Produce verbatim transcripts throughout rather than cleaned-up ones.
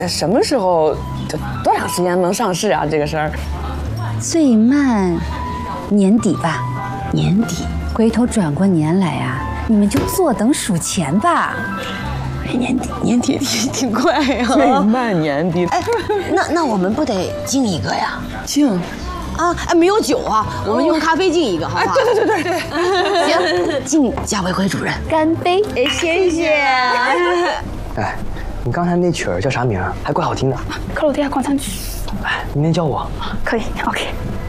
什么时候，多长时间能上市啊？这个事儿， 最慢年底吧。 年底， 回头转过年来啊，你们就坐等数钱吧。 哎，年底年底挺挺快呀、啊，最慢年底。 哎，那那我们不得敬一个呀？ 敬。 啊，哎，没有酒啊，我们用咖啡敬一个，好不好？ 对对对对对。 行，敬贾维奎主任， 干杯！ 哎，谢谢。 哎，你刚才那曲儿叫啥名？还怪好听的。 克罗地亚广场曲。 哎，明天教我。 可以 ，OK。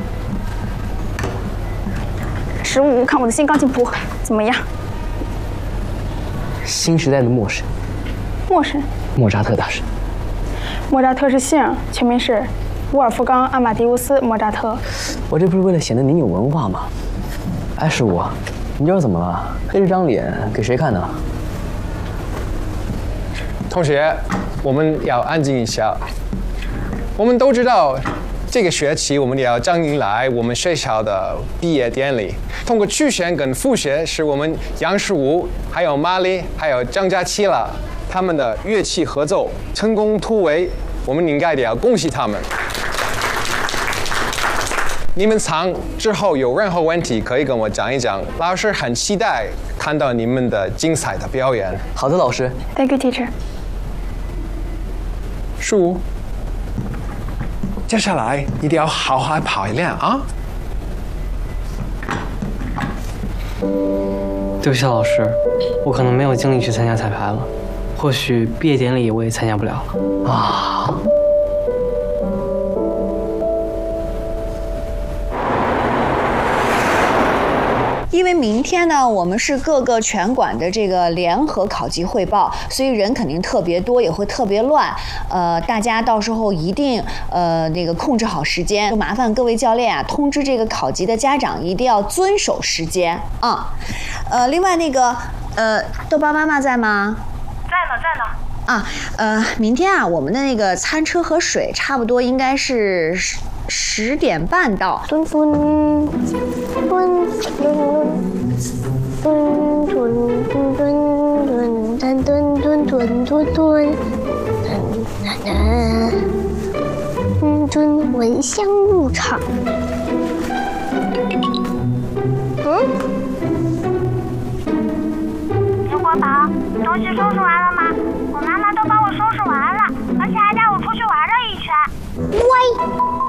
十五，看我的新钢琴谱怎么样？ 新时代的莫神。 莫神。 莫扎特大师。 莫扎特是姓，全名是沃尔夫冈·阿马迪乌斯·莫扎特。 我这不是为了显得您有文化吗？哎，十五，你这是怎么了？黑着张脸给谁看呢？ 同学，我们要安静一下。我们都知道，这个学期我们也要将迎来我们学校的毕业典礼。通过曲选跟复学，是我们杨十五、还有玛丽、还有张佳琪了他们的乐器合奏成功突围，我们应该得要恭喜他们。你们唱之后有任何问题可以跟我讲一讲，老师很期待看到你们的精彩的表演。 好的，老师。 Thank you, teacher。 十五，接下来一定要好好跑一练啊！ 对不起，老师，我可能没有精力去参加彩排了，或许毕业典礼我也参加不了了。啊。 因为明天呢，我们是各个拳馆的这个联合考级汇报，所以人肯定特别多，也会特别乱。呃，大家到时候一定呃那个控制好时间，就麻烦各位教练啊，通知这个考级的家长一定要遵守时间啊。呃，另外那个呃，豆包妈妈在吗？ 在呢，在呢。 啊，呃，明天啊，我们的那个餐车和水差不多应该是十十点半到。 蹲蹲蹲蹲蹲蹲蹲蹲蹲蹲蹲蹲蹲蹲蹲，嗯，蹲闻香入场。嗯，刘国宝，东西收拾完了吗？我妈妈都帮我收拾完了，而且还带我出去玩了一圈。喂。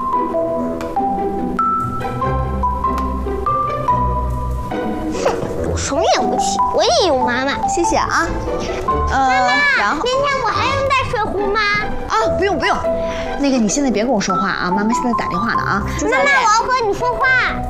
哼，有什么了不起？我也有妈妈。 谢谢啊。呃， 妈妈， 然后明天我还用带水壶吗？ 啊，不用不用。那个你现在别跟我说话啊，妈妈现在打电话呢啊。 妈妈，我要和你说话。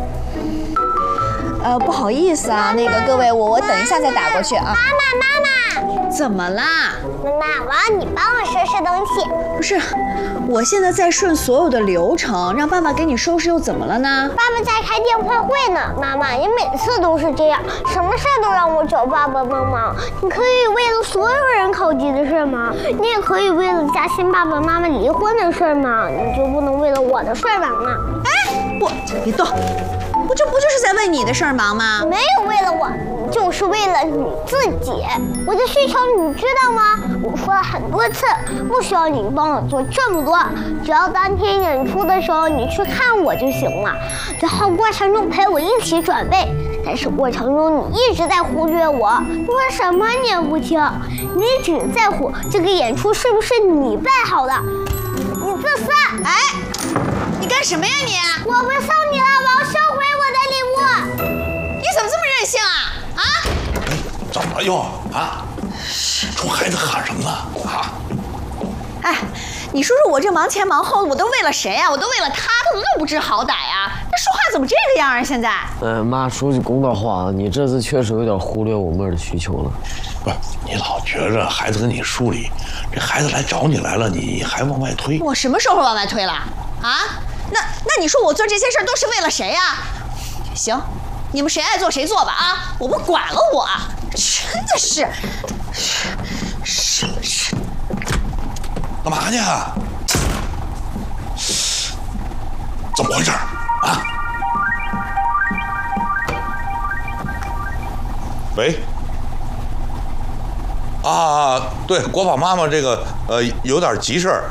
呃，不好意思啊，那个各位，我我等一下再打过去啊。 妈妈，妈妈， 怎么啦？ 妈妈，我要你帮我收拾东西。 不是，我现在在顺所有的流程，让爸爸给你收拾又怎么了呢？ 爸爸在开电话会呢。妈妈，你每次都是这样，什么事都让我找爸爸帮忙。你可以为了所有人考级的事吗？你也可以为了嘉欣爸爸妈妈离婚的事吗？你就不能为了我的事忙吗？ 哎，不，别动。我这不就是在为你的事儿忙吗？ 没有为了我，就是为了你自己。我的需求你知道吗？我说了很多次，不需要你帮我做这么多，只要当天演出的时候你去看我就行了，然后过程中陪我一起准备。但是过程中你一直在忽略我，你说什么你也不听，你只在乎这个演出是不是你办好的。你自私！ 哎，你干什么呀你？ 我不送你了，我要收回我的礼物。 你怎么这么任性啊？啊？ 怎么了又啊？冲孩子喊什么了啊？ 哎，你说说我这忙前忙后的，我都为了谁啊？我都为了他，他怎么那么不知好歹啊？这说话怎么这个样啊？现在？ 呃，妈，说句公道话，你这次确实有点忽略我妹儿的需求了。 不是，你老觉着孩子跟你疏离，这孩子来找你来了，你还往外推。 我什么时候往外推了？啊？那那你说我做这些事儿都是为了谁呀？行，你们谁爱做谁做吧啊！我不管了我，真的是，是是。 干嘛去啊？怎么回事啊？喂。啊，对，国宝妈妈这个呃有点急事儿，